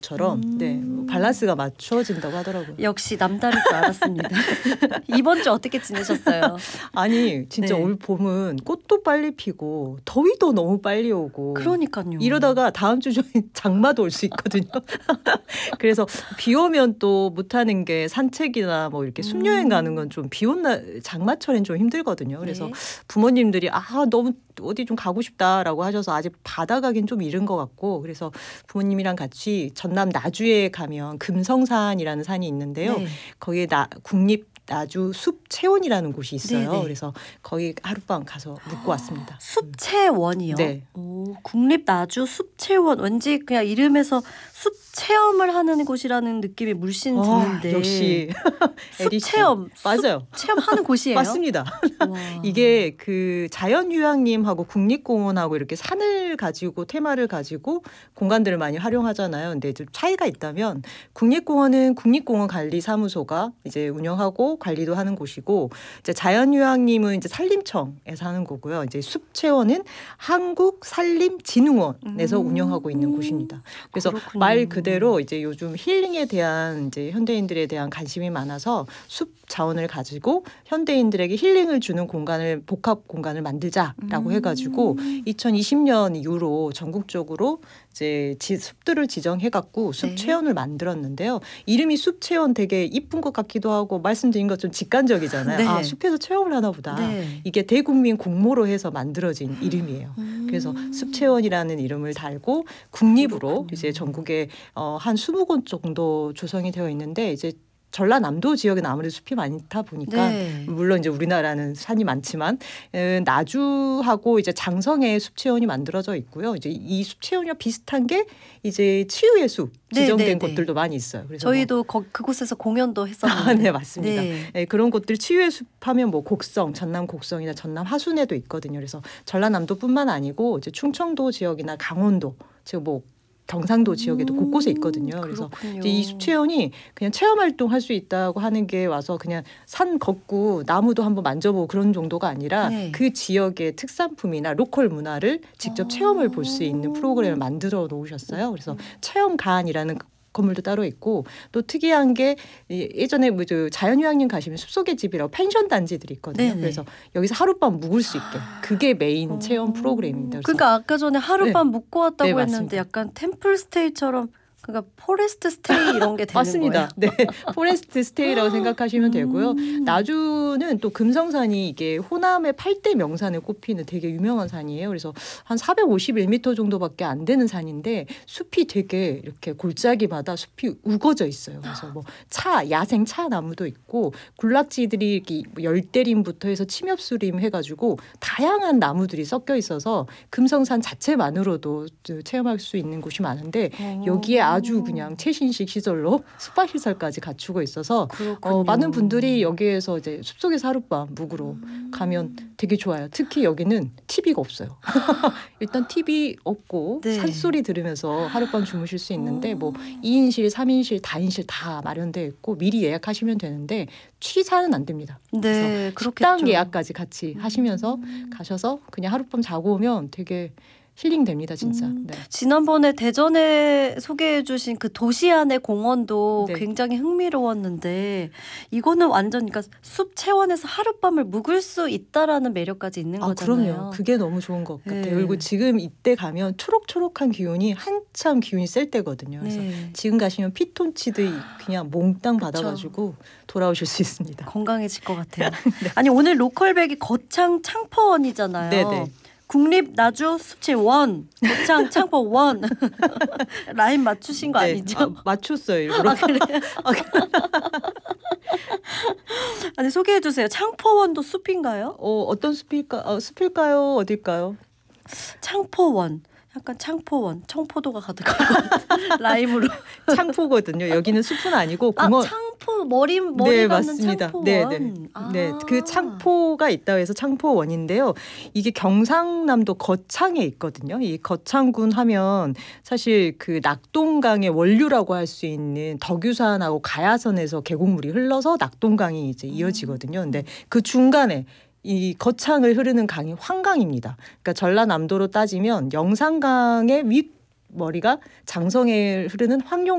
처럼 네, 밸런스가 맞춰진다고 하더라고요. 역시 남다를 줄 알았습니다. 이번 주 어떻게 지내셨어요? 아니 진짜 네. 올 봄은 꽃도 빨리 피고 더위도 너무 빨리 오고 그러니까요. 이러다가 다음 주 중에 장마도 올 수 있거든요. 그래서 비 오면 또 못하는 게 산책이나 뭐 이렇게 숲여행 가는 건 좀 비 온 날 장마철엔 좀 힘들거든요. 그래서 네. 부모님들이 너무 어디 좀 가고 싶다라고 하셔서 아직 바다 가긴 좀 이른 것 같고 그래서 부모님이랑 같이 전남 나주에 가면 금성산이라는 산이 있는데요. 네. 거기에 국립 나주 숲 체온이라는 곳이 있어요. 네네. 그래서 거기 하룻밤 가서 묵고 왔습니다. 숲체원이요? 네. 오, 국립 나주 숲체원. 왠지 그냥 이름에서 숲 체험을 하는 곳이라는 느낌이 물씬 드는데. 역시 숲 체험. 맞아요. 숲 체험하는 곳이에요. 맞습니다. 이게 그 자연휴양림하고 국립공원하고 이렇게 산을 가지고 테마를 가지고 공간들을 많이 활용하잖아요. 근데 좀 차이가 있다면 국립공원은 국립공원관리사무소가 이제 운영하고 관리도 하는 곳이고 이제 자연휴양림은 이제 산림청에서 하는 거고요. 이제 숲체원은 한국산림진흥원에서 운영하고 있는 곳입니다. 그래서 그렇군요. 말 그대로 이제 요즘 힐링에 대한 이제 현대인들에 대한 관심이 많아서 숲 자원을 가지고 현대인들에게 힐링을 주는 공간을 복합 공간을 만들자라고 해가지고 2020년 이후로 전국적으로 이제 숲들을 지정해갖고 숲 네. 체원을 만들었는데요. 이름이 숲 체원 되게 이쁜 것 같기도 하고 말씀드린 것좀 직관적이잖아요. 네. 숲에서 체험을 하나 보다. 네. 이게 대국민 공모로 해서 만들어진 이름이에요. 그래서 숲 체원이라는 이름을 달고 국립으로 그렇군요. 이제 전국에 한 20곳 정도 조성이 되어 있는데 이제 전라남도 지역은 아무래도 숲이 많다 보니까 네. 물론 이제 우리나라는 산이 많지만 나주하고 이제 장성에 숲체원이 만들어져 있고요. 이제 이 숲체원이랑 비슷한 게 이제 치유의 숲 지정된 네. 곳들도 많이 있어요. 그래서 저희도 그곳에서 공연도 했었는데. 네, 맞습니다. 네. 네, 그런 곳들 치유의 숲 하면 뭐 곡성, 전남 곡성이나 전남 하순에도 있거든요. 그래서 전라남도뿐만 아니고 이제 충청도 지역이나 강원도 지금 뭐 경상도 지역에도 곳곳에 있거든요. 그래서 이제 이 숲체험이 그냥 체험활동 할 수 있다고 하는 게 와서 그냥 산 걷고 나무도 한번 만져보고 그런 정도가 아니라 네. 그 지역의 특산품이나 로컬 문화를 직접 체험을 볼 수 있는 프로그램을 만들어 놓으셨어요. 그래서 체험관이라는 건물도 따로 있고 또 특이한 게 예전에 뭐 자연휴양림 가시면 숲속의 집이라고 펜션 단지들이 있거든요. 네네. 그래서 여기서 하룻밤 묵을 수 있게 그게 메인 체험 프로그램입니다. 그래서 그러니까 아까 전에 하룻밤 묵고 왔다고 네, 했는데 맞습니다. 약간 템플 스테이처럼 그러니까 포레스트 스테이 이런 게 되는 맞습니다. 거예요. 네, 포레스트 스테이라고 생각하시면 되고요. 나주는 또 금성산이 이게 호남의 8대 명산에 꼽히는 되게 유명한 산이에요. 그래서 한 451m 정도밖에 안 되는 산인데 숲이 되게 이렇게 골짜기마다 숲이 우거져 있어요. 그래서 뭐 야생 차 나무도 있고 군락지들이 이렇게 열대림부터 해서 침엽수림 해가지고 다양한 나무들이 섞여 있어서 금성산 자체만으로도 체험할 수 있는 곳이 많은데 여기에 아주 그냥 최신식 시설로 스파 시설까지 갖추고 있어서 많은 분들이 여기에서 이제 숲속에서 하룻밤 묵으러 가면 되게 좋아요. 특히 여기는 TV가 없어요. 일단 TV 없고 네. 산소리 들으면서 하룻밤 주무실 수 있는데 뭐 2인실, 3인실, 다인실 다 마련되어 있고 미리 예약하시면 되는데 취사는 안 됩니다. 네, 그래서 그렇겠죠. 식당 예약까지 같이 하시면서 가셔서 그냥 하룻밤 자고 오면 되게 힐링됩니다, 진짜. 네. 지난번에 대전에 소개해 주신 그 도시 안의 공원도 네. 굉장히 흥미로웠는데 이거는 완전 그러니까 숲 체원에서 하룻밤을 묵을 수 있다라는 매력까지 있는 거잖아요. 그럼요. 그게 너무 좋은 것 같아요. 네. 그리고 지금 이때 가면 초록초록한 기운이 한참 기운이 셀 때거든요. 그래서 네. 지금 가시면 피톤치드 그냥 몽땅 받아가지고 돌아오실 수 있습니다. 건강해질 것 같아요. 아니 오늘 로컬백이 거창 창포원이잖아요. 네네. 국립 나주 숲체원 거창 창포원 라인 맞추신 거 아니죠? 맞췄어요. 일부러. 그래요? 아니 소개해 주세요. 창포원도 숲인가요? 어떤 숲일까요? 어딜까요? 창포원. 약간 창포원. 청포도가 가득하고 라임으로. 창포거든요. 여기는 숲은 아니고 공원. 창포 머리 네, 감는 맞습니다. 창포원. 네, 그 창포가 있다고 해서 창포원인데요. 이게 경상남도 거창에 있거든요. 이 거창군 하면 사실 그 낙동강의 원류라고 할 수 있는 덕유산하고 가야선에서 계곡물이 흘러서 낙동강이 이제 이어지거든요. 근데 그 중간에 이 거창을 흐르는 강이 환강입니다. 그러니까 전라남도로 따지면 영산강의 윗머리가 장성에 흐르는 황룡